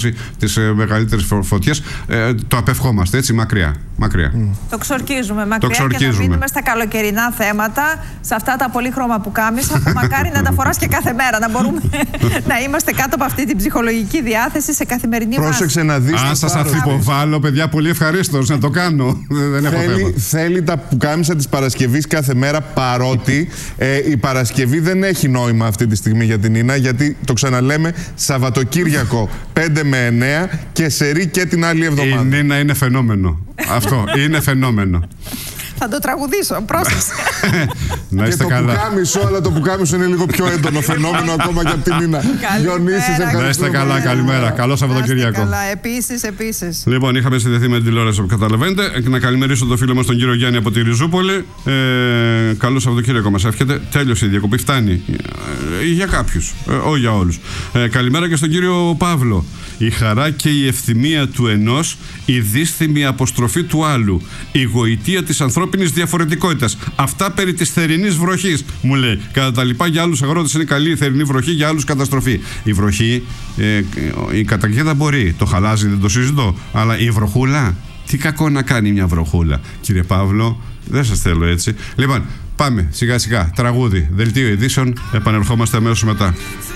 τις μεγαλύτερες φωτιές. Το απευχόμαστε έτσι μακριά. Το ξορκίζουμε μακριά και θα μείνουμε στα καλοκαιρινά θέματα, σε αυτά τα πολύχρωμα πουκάμισα που μακάρι να τα φοράς και κάθε μέρα, να μπορούμε να είμαστε κάτω από αυτή την ψυχολογική διάθεση σε καθημερινή βάση. Πρόσεξε να δεις. Αν σας αφιποβάλλω, παιδιά, πολύ ευχαρίστως να το κάνω. Δεν έχω θέμα. Θέλει τα πουκάμισα της Παρασκευής κάθε μέρα, παρότι η Παρασκευή δεν έχει νόημα αυτή τη στιγμή για την Νίνα, γιατί το ξαναλέμε, Σαββατοκύριακο 5 με 9 και σερί και την άλλη εβδομάδα. Η Νίνα είναι φαινόμενο. Αυτό είναι φαινόμενο. Θα το τραγουδήσω, πρόσεξε. Να είστε καλά. Αλλά το πουκάμισο είναι λίγο πιο έντονο φαινόμενο ακόμα και από την Νίνα. Να είστε καλά, καλημέρα. Καλό Σαββατοκύριακο. Επίσης. Λοιπόν, είχαμε συνδεθεί με την τηλεόραση, όπως καταλαβαίνετε. Να καλημερίσω τον φίλο μας τον κύριο Γιάννη από τη Ριζούπολη. Καλό Σαββατοκύριακο μας εύχεται. Τέλειωσε η διακοπή, φτάνει. Για κάποιους, όχι για όλους. Καλημέρα και στον κύριο Παύλο. Η χαρά και η ευθυμία του ενός, η δύσθημη αποστροφή του άλλου, η γοητεία της ανθρώπινης διαφορετικότητας. Αυτά περί της θερινής βροχής, μου λέει. Κατά τα λοιπά, για άλλους αγρότες είναι καλή η θερινή βροχή, για άλλους καταστροφή. Η βροχή, η καταιγίδα μπορεί, το χαλάζι δεν το συζητώ, αλλά η βροχούλα, τι κακό να κάνει μια βροχούλα. Κύριε Παύλο, δεν σας θέλω έτσι. Λοιπόν, πάμε σιγά σιγά. Τραγούδι, δελτίο ειδήσεων, επανερχόμαστε αμέσως μετά.